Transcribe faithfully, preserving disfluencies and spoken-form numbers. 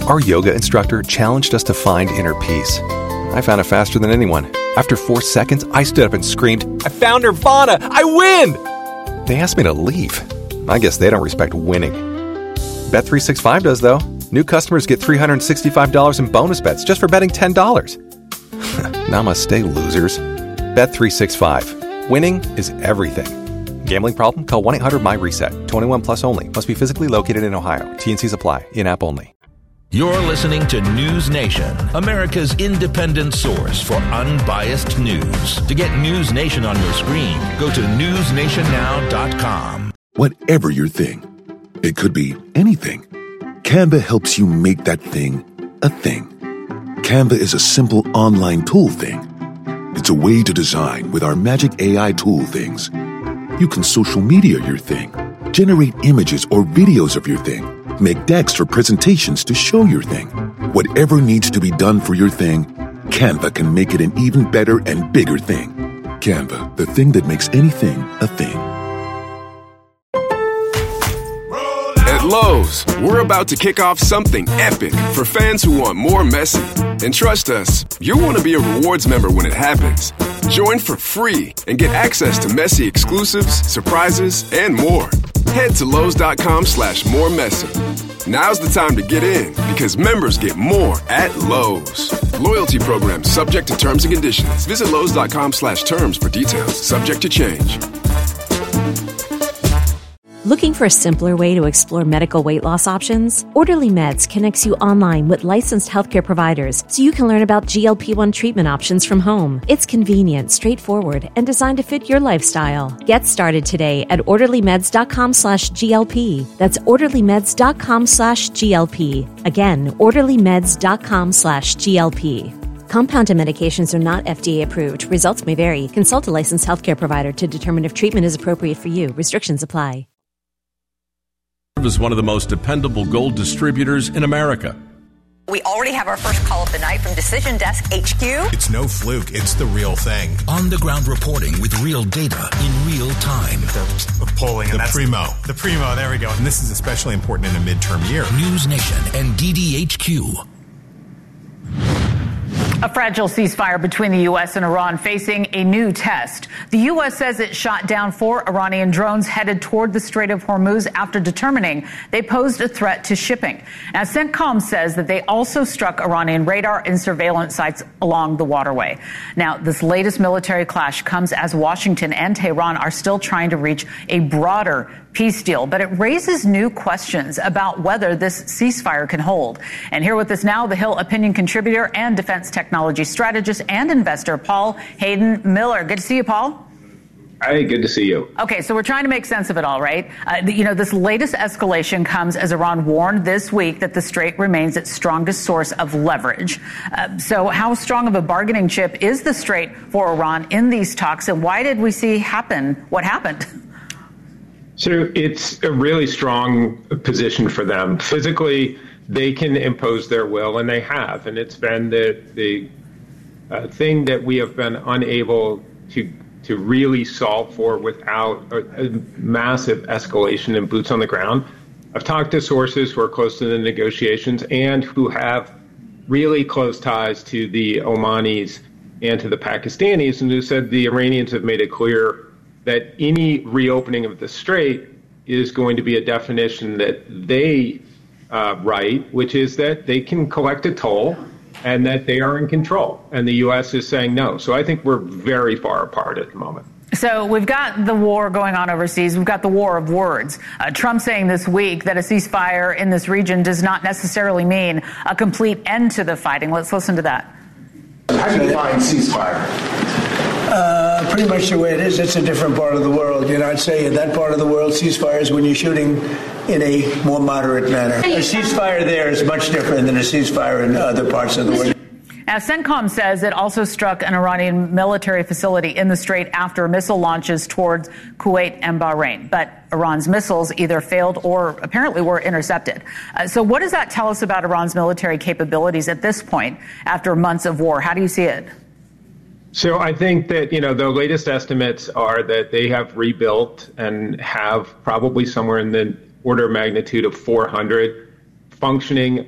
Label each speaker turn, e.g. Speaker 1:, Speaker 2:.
Speaker 1: Our yoga instructor challenged us to find inner peace. I found it faster than anyone. After four seconds, I stood up and screamed, "I found Nirvana! I win!" They asked me to leave. I guess they don't respect winning. Bet three sixty-five does, though. New customers get three hundred sixty-five dollars in bonus bets just for betting ten dollars. Namaste, losers. Bet three sixty-five. Winning is everything. Gambling problem? Call one eight hundred my reset. twenty-one plus only. Must be physically located in Ohio. T N Cs apply. In-app only.
Speaker 2: You're listening to News Nation, America's independent source for unbiased news. To get News Nation on your screen, go to news nation now dot com.
Speaker 3: Whatever your thing, it could be anything. Canva helps you make that thing a thing. Canva is a simple online tool thing. It's a way to design with our magic A I tool things. You can social media your thing, generate images or videos of your thing, make decks for presentations to show your thing. Whatever needs to be done for your thing, Canva can make it an even better and bigger thing. Canva, the thing that makes anything a thing.
Speaker 4: At Lowe's, we're about to kick off something epic for fans who want more Messi. And trust us, you'll want to be a rewards member when it happens. Join for free and get access to Messi exclusives, surprises, and more. Head to Lowe's.com slash more Messi. Now's the time to get in because members get more at Lowe's. Loyalty program subject to terms and conditions. Visit Lowe's.com slash terms for details. Subject to change.
Speaker 5: Looking for a simpler way to explore medical weight loss options? Orderly Meds connects you online with licensed healthcare providers so you can learn about G L P one treatment options from home. It's convenient, straightforward, and designed to fit your lifestyle. Get started today at orderlymeds.com slash GLP. That's orderlymeds.com slash GLP. Again, orderlymeds.com slash GLP. Compounded medications are not F D A approved. Results may vary. Consult a licensed healthcare provider to determine if treatment is appropriate for you. Restrictions apply.
Speaker 6: Is one of the most dependable gold distributors in America.
Speaker 7: We already have our first call of the night from Decision Desk H Q.
Speaker 8: It's no fluke. It's the real thing.
Speaker 2: On-the-ground reporting with real data in real time.
Speaker 8: The polling. And the that's primo. The primo. There we go. And this is especially important in a midterm year.
Speaker 2: News Nation and D D H Q.
Speaker 9: A fragile ceasefire between the U S and Iran facing a new test. The U S says it shot down four Iranian drones headed toward the Strait of Hormuz after determining they posed a threat to shipping. Now, CENTCOM says that they also struck Iranian radar and surveillance sites along the waterway. Now, this latest military clash comes as Washington and Tehran are still trying to reach a broader peace deal, but it raises new questions about whether this ceasefire can hold. And here with us now, the Hill opinion contributor and defense technology strategist and investor, Paul Hayden Miller. Good to see you, Paul.
Speaker 10: Hi, good to see you.
Speaker 9: Okay, so we're trying to make sense of it all, right? Uh, you know, this latest escalation comes as Iran warned this week that the Strait remains its strongest source of leverage. Uh, so how strong of a bargaining chip is the Strait for Iran in these talks, and why did we see happen what happened?
Speaker 10: So it's a really strong position for them. Physically, they can impose their will, and they have. And it's been the, the uh, thing that we have been unable to to really solve for without a, a massive escalation and boots on the ground. I've talked to sources who are close to the negotiations and who have really close ties to the Omanis and to the Pakistanis, and who said the Iranians have made it clear that any reopening of the Strait is going to be a definition that they uh, write, which is that they can collect a toll and that they are in control. And the U S is saying no. So I think we're very far apart at the moment.
Speaker 9: So we've got the war going on overseas. We've got the war of words. Uh, Trump saying this week that a ceasefire in this region does not necessarily mean a complete end to the fighting. Let's listen to that.
Speaker 11: How do you define ceasefire? Uh, pretty much the way it is. It's a different part of the world. You know, I'd say in that part of the world, ceasefire is when you're shooting in a more moderate manner. A ceasefire there is much different than a ceasefire in other parts of the world.
Speaker 9: Now, CENTCOM says it also struck an Iranian military facility in the Strait after missile launches towards Kuwait and Bahrain. But Iran's missiles either failed or apparently were intercepted. Uh, so what does that tell us about Iran's military capabilities at this point after months of war? How do you see it?
Speaker 10: So I think that, you know, the latest estimates are that they have rebuilt and have probably somewhere in the order of magnitude of four hundred functioning